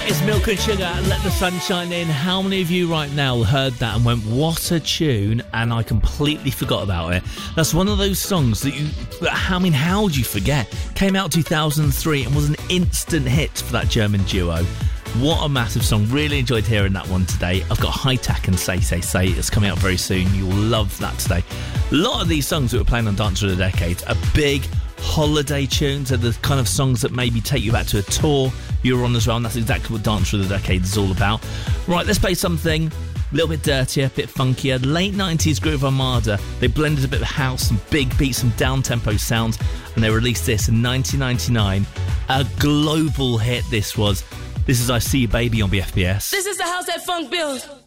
It's Milk and Sugar and Let the Sun Shine In. How many of you right now heard that and went, what a tune, and I completely forgot about it? That's one of those songs that how would you forget? Came out 2003 and was an instant hit for that German duo. What a massive song. Really enjoyed hearing that one today. I've got High Tack and Say Say Say. It's coming out very soon. You'll love that today. A lot of these songs that we're playing on Dance of the Decade are big holiday tunes. Are the kind of songs that maybe take you back to a tour you were on as well, and that's exactly what Dance of the Decade is all about. Right, let's play something a little bit dirtier, a bit funkier. Late 90s Groove Armada. They blended a bit of house, some big beats, some down-tempo sounds, and they released this in 1999. A global hit this was. This is I See You Baby on BFBS. This is the house that funk builds.